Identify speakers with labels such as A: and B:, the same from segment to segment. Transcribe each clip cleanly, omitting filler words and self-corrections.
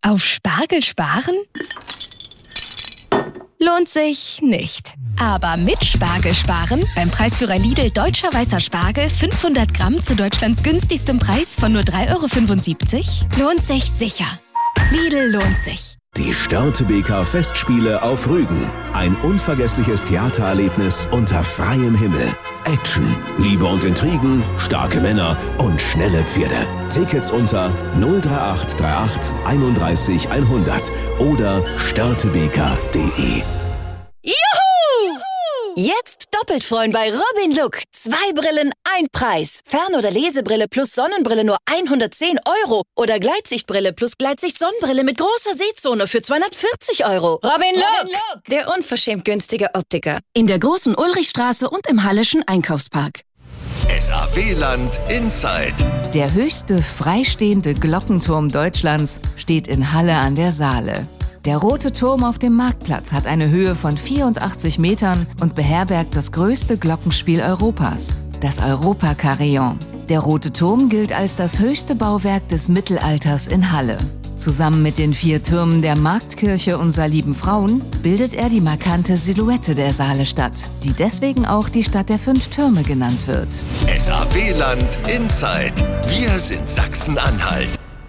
A: Auf Spargel sparen? Lohnt sich nicht. Aber mit Spargel sparen, beim Preisführer Lidl Deutscher Weißer Spargel 500 Gramm zu Deutschlands günstigstem Preis von nur 3,75 €, lohnt sich sicher. Lidl lohnt sich.
B: Die Störtebeker Festspiele auf Rügen. Ein unvergessliches Theatererlebnis unter freiem Himmel. Action, Liebe und Intrigen, starke Männer und schnelle Pferde. Tickets unter 03838 31 100 oder störtebeker.de.
C: Juhu! Jetzt doppelt freuen bei Robin Look. 2 Brillen, 1 Preis. Fern- oder Lesebrille plus Sonnenbrille nur 110 € oder Gleitsichtbrille plus Gleitsicht-Sonnenbrille mit großer Sehzone für 240 €. Robin Look, der unverschämt günstige Optiker. In der Großen Ulrichstraße und im Halleschen Einkaufspark.
D: SAW-Land Inside.
E: Der höchste freistehende Glockenturm Deutschlands steht in Halle an der Saale. Der Rote Turm auf dem Marktplatz hat eine Höhe von 84 Metern und beherbergt das größte Glockenspiel Europas, das Europa-Carillon. Der Rote Turm gilt als das höchste Bauwerk des Mittelalters in Halle. Zusammen mit den 4 Türmen der Marktkirche Unser lieben Frauen bildet er die markante Silhouette der Saalestadt, die deswegen auch die Stadt der 5 Türme genannt wird.
D: SAW-Land Inside. Wir sind Sachsen-Anhalt.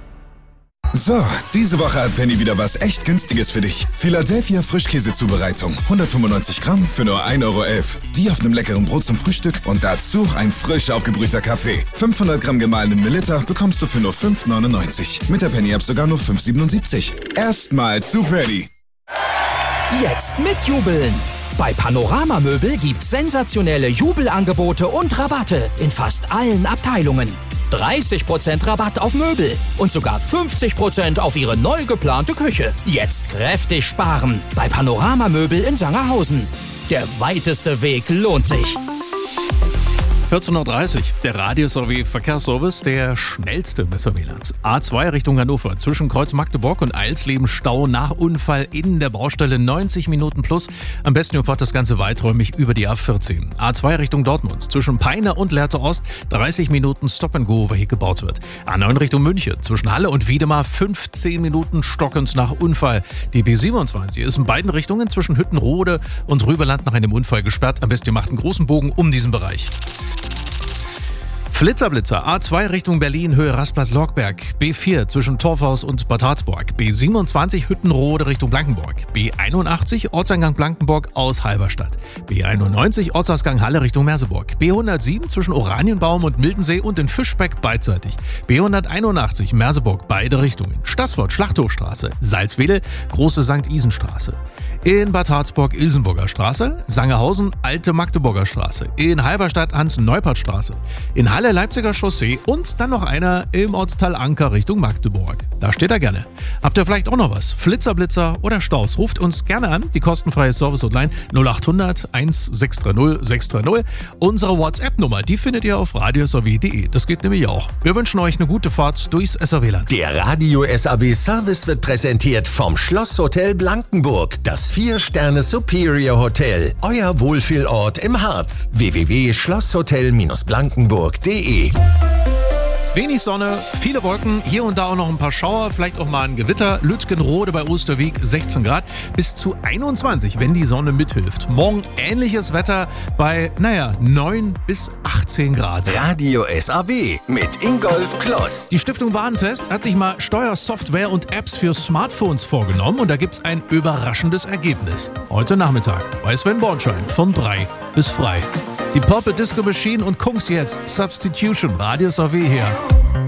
F: So, diese Woche hat Penny wieder was echt Günstiges für dich. Philadelphia Frischkäsezubereitung. 195 Gramm für nur 1,11 €. Die auf einem leckeren Brot zum Frühstück und dazu ein frisch aufgebrühter Kaffee. 500 Gramm gemahlenen Melitta bekommst du für nur 5,99 €. Mit der Penny-App sogar nur 5,77 €. Erstmal zu Penny.
G: Jetzt mitjubeln! Bei Panorama Möbel gibt's sensationelle Jubelangebote und Rabatte in fast allen Abteilungen. 30% Rabatt auf Möbel und sogar 50% auf Ihre neu geplante Küche. Jetzt kräftig sparen bei Panorama Möbel in Sangerhausen. Der weiteste Weg lohnt sich.
H: 14:30 Uhr, der Radio-SAW-Verkehrsservice, der schnellste bis Sauerland. A2 Richtung Hannover, zwischen Kreuz Magdeburg und Eilsleben Stau nach Unfall in der Baustelle, 90 Minuten plus. Am besten ihr fahrt das Ganze weiträumig über die A14. A2 Richtung Dortmund, zwischen Peine und Lehrte Ost, 30 Minuten Stop-and-Go, weil hier gebaut wird. A9 Richtung München, zwischen Halle und Wiedemar, 15 Minuten stockend nach Unfall. Die B27 ist in beiden Richtungen zwischen Hüttenrode und Rüberland nach einem Unfall gesperrt. Am besten ihr macht einen großen Bogen um diesen Bereich. Flitzer, A2 Richtung Berlin, Höhe Rastplatz-Lorkberg, B4 zwischen Torfhaus und Bad Harzburg, B27 Hüttenrode Richtung Blankenburg, B81 Ortseingang Blankenburg aus Halberstadt, B91 Ortsausgang Halle Richtung Merseburg, B107 zwischen Oranienbaum und Mildensee und in Fischbeck beidseitig, B181 Merseburg beide Richtungen, Stassfurt Schlachthofstraße, Salzwedel Große St. Isenstraße, in Bad Harzburg Ilsenburger Straße, Sangerhausen Alte Magdeburger Straße, in Halberstadt Hans-Neupert-Straße, in Halle Leipziger Chaussee und dann noch einer im Ortsteil Anker Richtung Magdeburg. Da steht er gerne. Habt ihr vielleicht auch noch was? Flitzer oder Staus? Ruft uns gerne an. Die kostenfreie Service-Hotline 0800 1630 630. Unsere WhatsApp-Nummer, die findet ihr auf radiosaw.de. Das geht nämlich auch. Wir wünschen euch eine gute Fahrt durchs SAW-Land.
D: Der Radio-SAW-Service wird präsentiert vom Schlosshotel Blankenburg. Das 4-Sterne Superior Hotel. Euer Wohlfühlort im Harz. www.schlosshotel-blankenburg.de.
H: Wenig Sonne, viele Wolken, hier und da auch noch ein paar Schauer, vielleicht auch mal ein Gewitter. Lütgenrode bei Osterwieck 16 Grad, bis zu 21, wenn die Sonne mithilft. Morgen ähnliches Wetter bei, 9 bis 18 Grad.
D: Radio SAW mit Ingolf Kloss.
H: Die Stiftung Warentest hat sich mal Steuersoftware und Apps für Smartphones vorgenommen und da gibt's ein überraschendes Ergebnis. Heute Nachmittag bei Sven Bornschein von 3 bis frei. Die Purple Disco Machine und Kungs jetzt Substitution, Radio SAW hier.